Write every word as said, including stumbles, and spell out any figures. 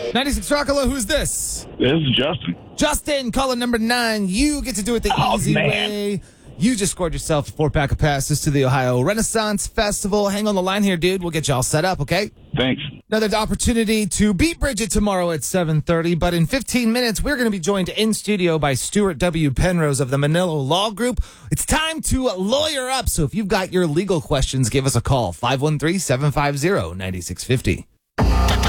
ninety-six Rockalo, who's this? This is Justin. Justin, caller number nine. You get to do it the Oh, easy man. way. You just scored yourself a four-pack of passes to the Ohio Renaissance Festival. Hang on the line here, dude. We'll get you all set up, okay? Thanks. Another opportunity to beat Bridget tomorrow at seven thirty, but in fifteen minutes, we're going to be joined in studio by Stuart W. Penrose of the Manila Law Group. It's time to lawyer up, so if you've got your legal questions, give us a call, five one three, seven five zero, nine six five zero.